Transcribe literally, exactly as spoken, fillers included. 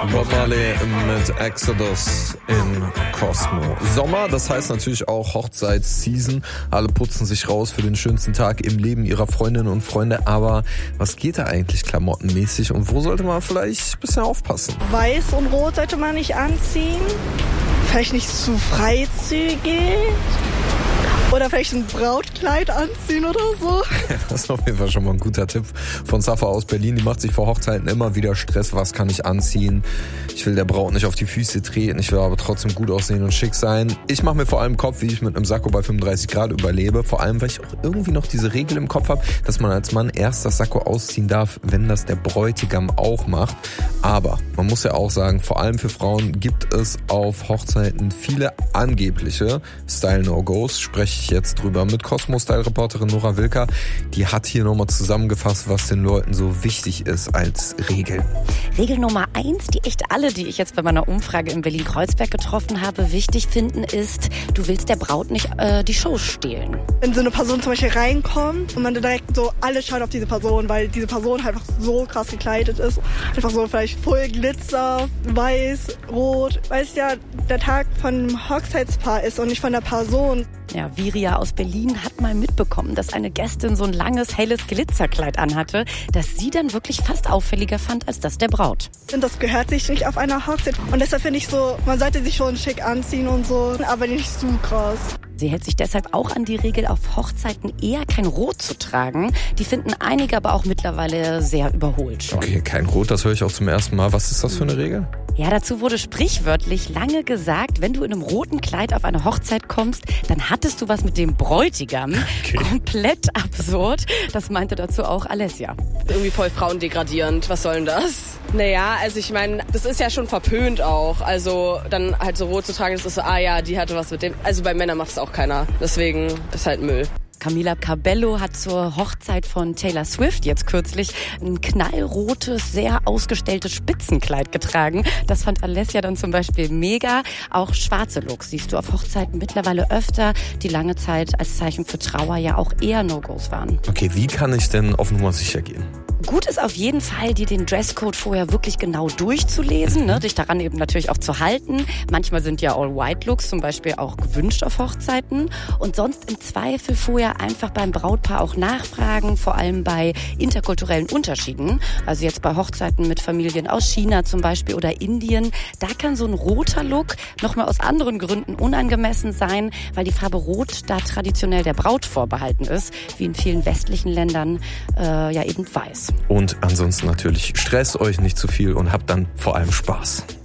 Bob Marley mit Exodus in Cosmo. Sommer, das heißt natürlich auch Hochzeitsseason. Alle putzen sich raus für den schönsten Tag im Leben ihrer Freundinnen und Freunde. Aber was geht da eigentlich klamottenmäßig und wo sollte man vielleicht ein bisschen aufpassen? Weiß und Rot sollte man nicht anziehen. Vielleicht nicht zu freizügig. Oder vielleicht ein Brautkleid anziehen oder so. Das ist auf jeden Fall schon mal ein guter Tipp von Safa aus Berlin. Die macht sich vor Hochzeiten immer wieder Stress. Was kann ich anziehen? Ich will der Braut nicht auf die Füße treten. Ich will aber trotzdem gut aussehen und schick sein. Ich mache mir vor allem Kopf, wie ich mit einem Sakko bei fünfunddreißig Grad überlebe. Vor allem, weil ich auch irgendwie noch diese Regel im Kopf habe, dass man als Mann erst das Sakko ausziehen darf, wenn das der Bräutigam auch macht. Aber man muss ja auch sagen, vor allem für Frauen gibt es auf Hochzeiten viele angebliche Style-No-Gos. Spreche ich jetzt drüber mit Cosmo-Style-Reporterin Nora Wilker. Die hat hier nochmal zusammengefasst, was den Leuten so wichtig ist als Regel. Regel Nummer eins, die echt alle, die ich jetzt bei meiner Umfrage in Berlin-Kreuzberg getroffen habe, wichtig finden, ist, du willst der Braut nicht äh, die Show stehlen. Wenn so eine Person zum Beispiel reinkommt und man direkt so, alle schauen auf diese Person, weil diese Person halt einfach so krass gekleidet ist. Einfach so vielleicht voll Glitzer, weiß, rot. Weil es ja der Tag von einem Hochzeitspaar ist und nicht von der Person. Ja, Viria aus Berlin hat mal mitbekommen, dass eine Gästin so ein langes, helles Glitzerkleid anhatte, das sie dann wirklich fast auffälliger fand als das der Braut. Und das gehört sich nicht auf einer Hochzeit. Und deshalb finde ich so, man sollte sich schon schick anziehen und so, aber nicht zu krass. Sie hält sich deshalb auch an die Regel, auf Hochzeiten eher kein Rot zu tragen. Die finden einige aber auch mittlerweile sehr überholt schon. Okay, kein Rot, das höre ich auch zum ersten Mal. Was ist das für eine Regel? Ja, dazu wurde sprichwörtlich lange gesagt, wenn du in einem roten Kleid auf eine Hochzeit kommst, dann hattest du was mit dem Bräutigam. Okay. Komplett absurd. Das meinte dazu auch Alessia. Irgendwie voll frauendegradierend. Was soll denn das? Naja, also ich meine, das ist ja schon verpönt auch. Also dann halt so rot zu tragen, das ist so, ah ja, die hatte was mit dem. Also bei Männern macht es auch keiner. Deswegen ist halt Müll. Camila Cabello hat zur Hochzeit von Taylor Swift jetzt kürzlich ein knallrotes, sehr ausgestelltes Spitzenkleid getragen. Das fand Alessia dann zum Beispiel mega. Auch schwarze Looks siehst du auf Hochzeiten mittlerweile öfter, die lange Zeit als Zeichen für Trauer ja auch eher No-Gos waren. Okay, wie kann ich denn auf Nummer sicher gehen? Gut ist auf jeden Fall, dir den Dresscode vorher wirklich genau durchzulesen, ne? Dich daran eben natürlich auch zu halten. Manchmal sind ja All-White-Looks zum Beispiel auch gewünscht auf Hochzeiten. Und sonst im Zweifel vorher einfach beim Brautpaar auch nachfragen, vor allem bei interkulturellen Unterschieden. Also jetzt bei Hochzeiten mit Familien aus China zum Beispiel oder Indien. Da kann so ein roter Look nochmal aus anderen Gründen unangemessen sein, weil die Farbe Rot da traditionell der Braut vorbehalten ist, wie in vielen westlichen Ländern äh, ja eben weiß. Und ansonsten natürlich, stresst euch nicht zu viel und habt dann vor allem Spaß.